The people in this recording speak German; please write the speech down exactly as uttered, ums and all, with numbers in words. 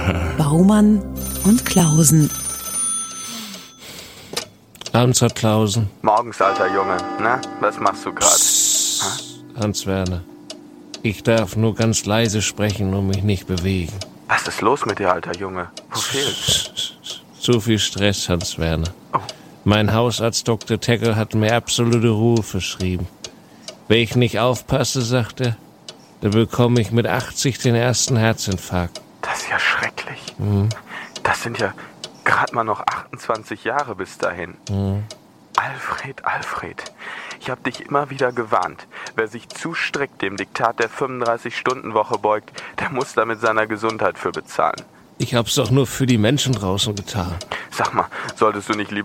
Baumann und Klausen. Abends hat Klausen. Morgens, alter Junge. Na, was machst du gerade? Hans-Werner, ich darf nur ganz leise sprechen und mich nicht bewegen. Was ist los mit dir, alter Junge? Wo fehlt's? Zu viel Stress, Hans-Werner. Oh. Mein Hausarzt Doktor Teckel hat mir absolute Ruhe verschrieben. Wenn ich nicht aufpasse, sagt er, dann bekomme ich mit achtzig den ersten Herzinfarkt. Das ist ja schrecklich. Mhm. Das sind ja gerade mal noch achtundzwanzig Jahre bis dahin. Mhm. Alfred, Alfred, ich habe dich immer wieder gewarnt. Wer sich zu strikt dem Diktat der fünfunddreißig-Stunden-Woche beugt, der muss da mit seiner Gesundheit für bezahlen. Ich hab's doch nur für die Menschen draußen getan. Sag mal, solltest du nicht lieber